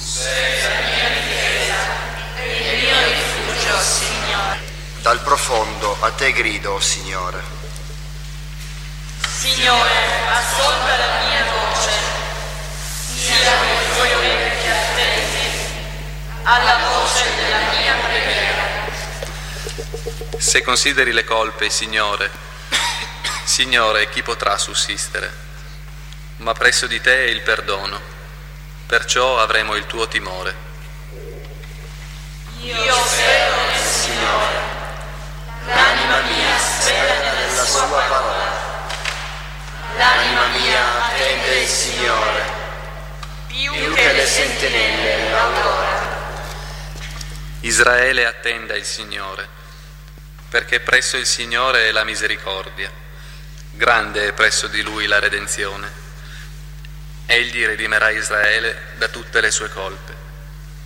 Sei la mia difesa e il mio rifugio, Signore. Dal profondo a te grido, Signore. Signore, ascolta la mia voce, sia con i tuoi orecchi attenti alla voce della mia preghiera. Se consideri le colpe, Signore, chi potrà sussistere? Ma presso di te è il perdono, perciò avremo il tuo timore. Io spero nel Signore, l'anima mia spera nella sua parola. L'anima mia attende il Signore, più che le sentinelle l'aurora. Israele attenda il Signore, perché presso il Signore è la misericordia, grande è presso di Lui la redenzione. Egli redimerà Israele da tutte le sue colpe.